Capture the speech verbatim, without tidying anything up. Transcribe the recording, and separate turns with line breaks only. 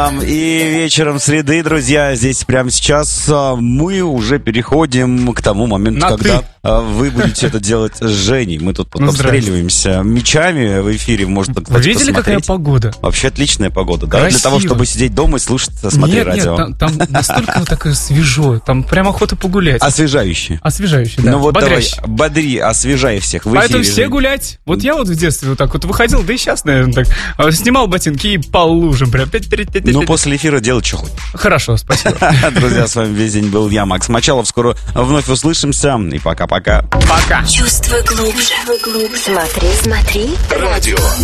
И вечером среды, друзья, здесь прямо сейчас мы уже переходим к тому моменту,
На
когда
ты.
вы будете это делать с Женей. Мы тут
Ну,
обстреливаемся мячами в эфире. Можно, кстати,
Вы видели, какая
посмотреть.
погода?
Вообще отличная погода, да? Для
Красиво.
того, чтобы сидеть дома и слушать, смотреть
Нет,
радио.
нет, там, там настолько вот такое свежо, там прям охота погулять.
Освежающе.
Освежающе, да.
Ну вот
Бодряще.
давай, бодри, освежай всех. В
Поэтому
эфире,
все
Жень.
гулять. Вот я вот в детстве вот так вот выходил, да и сейчас, наверное, так. а, Снимал ботинки и по лужам прям.
Ну, после эфира делать, что хочешь.
Хорошо, спасибо.
Друзья, с вами весь день был я, Макс Мочалов. Скоро вновь услышимся. И пока-пока.
Пока.
Чувствуй глубже. Смотри, смотри.
Радио.